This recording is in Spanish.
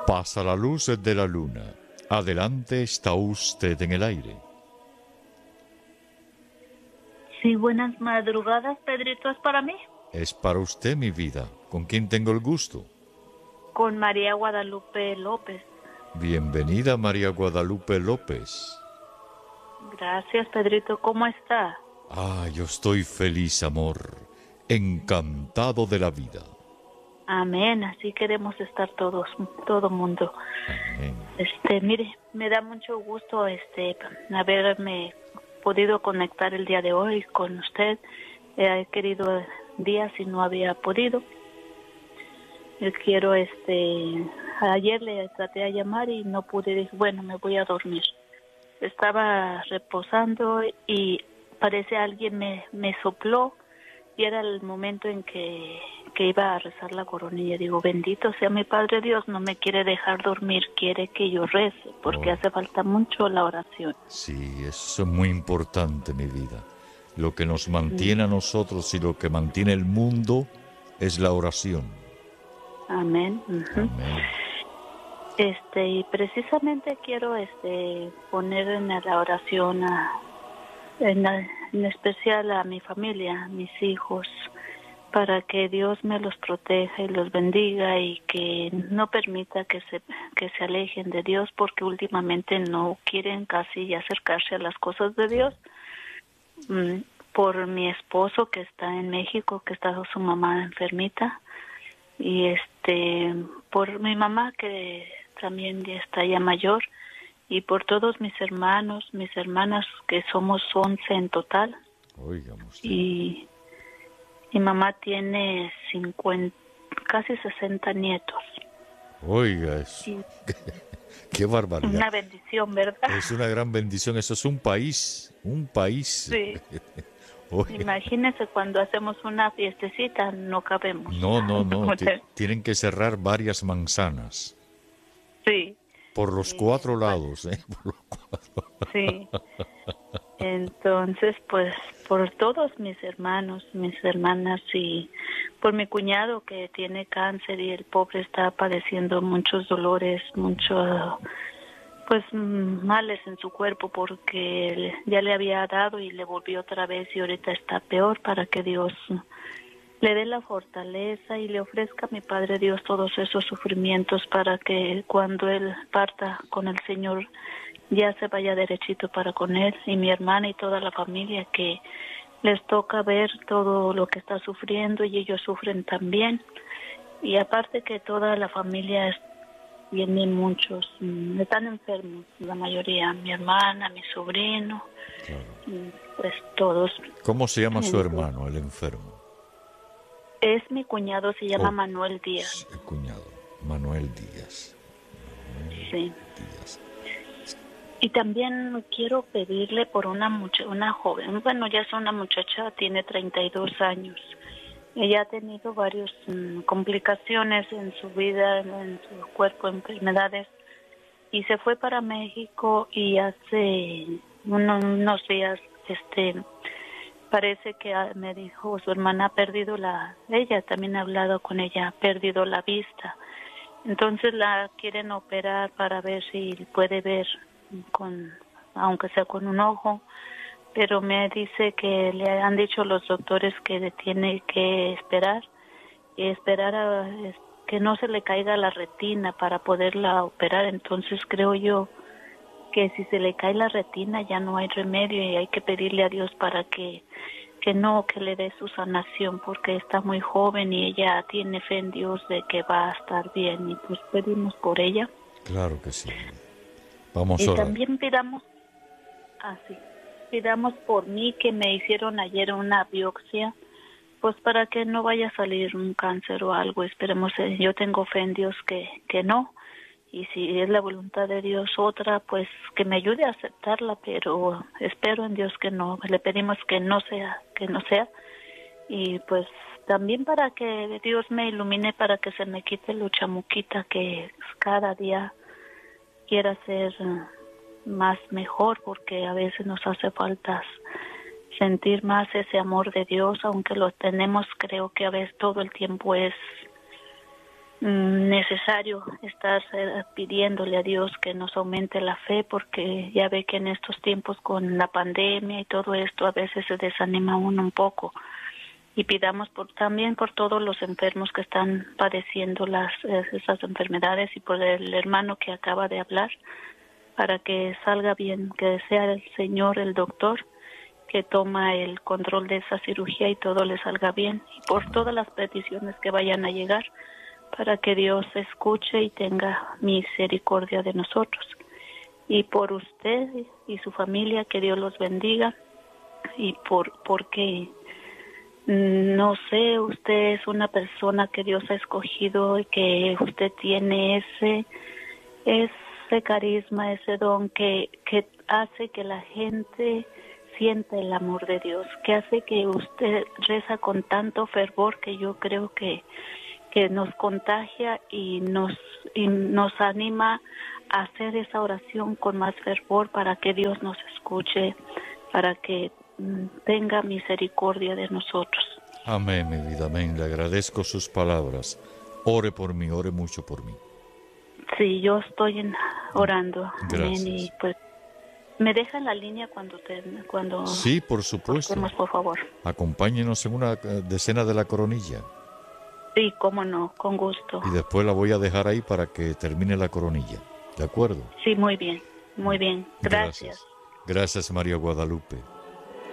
Pasa la luz de la luna. Adelante, está usted en el aire. Sí, buenas madrugadas, Pedrito, ¿es para mí? Es para usted, mi vida. ¿Con quién tengo el gusto? Con María Guadalupe López. Bienvenida, María Guadalupe López. Gracias, Pedrito, ¿cómo está? Yo estoy feliz, amor. Encantado de la vida. Amén, así queremos estar todos, todo mundo. Amén. Mire, me da mucho gusto, haberme podido conectar el día de hoy con usted. He querido días y no había podido. Quiero, ayer le traté de llamar y no pude. Dije, bueno, me voy a dormir. Estaba reposando y parece alguien me sopló y era el momento en que iba a rezar la coronilla. Digo, bendito sea mi Padre Dios, no me quiere dejar dormir, quiere que yo rece, porque hace falta mucho la oración. Sí, eso es muy importante, mi vida. Lo que nos mantiene a nosotros y lo que mantiene el mundo es la oración. Amén. Amén. Y precisamente quiero poner en la oración en especial a mi familia, a mis hijos, para que Dios me los proteja y los bendiga y que no permita que se alejen de Dios, porque últimamente no quieren casi acercarse a las cosas de Dios. Por mi esposo que está en México, que está su mamá enfermita, y por mi mamá que también ya está ya mayor, y por todos mis hermanos, mis hermanas, que somos 11 en total. Oigamos. Y mi mamá tiene 50, casi 60 nietos. Oiga, eso. Qué barbaridad. Una bendición, ¿verdad? Es una gran bendición. Eso es un país. Sí. Imagínese cuando hacemos una fiestecita, no cabemos. No. Tienen que cerrar varias manzanas. Sí. Por los 4 lados, Por los 4. Sí. Entonces, pues, por todos mis hermanos, mis hermanas y por mi cuñado que tiene cáncer y el pobre está padeciendo muchos dolores, muchos, pues, males en su cuerpo porque ya le había dado y le volvió otra vez y ahorita está peor, para que Dios le dé la fortaleza y le ofrezca a mi Padre Dios todos esos sufrimientos para que cuando Él parta con el Señor ya se vaya derechito para con Él, y mi hermana y toda la familia que les toca ver todo lo que está sufriendo y ellos sufren también. Y aparte que toda la familia tiene muchos, están enfermos, la mayoría, mi hermana, mi sobrino, pues todos. ¿Cómo se llama su hermano, el enfermo? Es mi cuñado, se llama Manuel Díaz. El cuñado, Manuel Díaz. Sí. Díaz. Y también quiero pedirle por una joven, bueno, ya es una muchacha, tiene 32 años. Ella ha tenido varias complicaciones en su vida, en su cuerpo, enfermedades, y se fue para México y hace unos días, parece que me dijo su hermana ha perdido ella también ha hablado con ella, ha perdido la vista. Entonces la quieren operar para ver si puede ver aunque sea con un ojo, pero me dice que le han dicho los doctores que tiene que esperar a que no se le caiga la retina para poderla operar. Entonces creo yo que si se le cae la retina ya no hay remedio y hay que pedirle a Dios para que le dé su sanación, porque está muy joven y ella tiene fe en Dios de que va a estar bien, y pues pedimos por ella. Claro que sí. Vamos a y orar. También pidamos por mí, que me hicieron ayer una biopsia, pues para que no vaya a salir un cáncer o algo. Esperemos, yo tengo fe en Dios que no, y si es la voluntad de Dios otra, pues que me ayude a aceptarla, pero espero en Dios que no. Le pedimos que no sea, y pues también para que Dios me ilumine, para que se me quite la chamuquita que cada día quiera ser más mejor, porque a veces nos hace falta sentir más ese amor de Dios, aunque lo tenemos, creo que a veces todo el tiempo es necesario estar pidiéndole a Dios que nos aumente la fe, porque ya ve que en estos tiempos con la pandemia y todo esto a veces se desanima uno un poco. Y pidamos también por todos los enfermos que están padeciendo esas enfermedades, y por el hermano que acaba de hablar, para que salga bien, que sea el Señor, el doctor, que toma el control de esa cirugía y todo le salga bien. Y por todas las peticiones que vayan a llegar, para que Dios escuche y tenga misericordia de nosotros. Y por usted y su familia, que Dios los bendiga. Y porque no sé, usted es una persona que Dios ha escogido, y que usted tiene ese carisma, ese don que hace que la gente sienta el amor de Dios, que hace que usted reza con tanto fervor, que yo creo que nos contagia y nos anima a hacer esa oración con más fervor, para que Dios nos escuche, para que tenga misericordia de nosotros. Amén, mi vida, amén. Le agradezco sus palabras. Ore por mí, ore mucho por mí. Sí, yo estoy orando. Gracias. Amén. Y pues, ¿me deja en la línea cuando Sí, por supuesto. Cortemos, por favor? Acompáñenos en una decena de la coronilla. Sí, cómo no, con gusto. Y después la voy a dejar ahí para que termine la coronilla. ¿De acuerdo? Sí, muy bien, muy bien. Gracias. Gracias, María Guadalupe.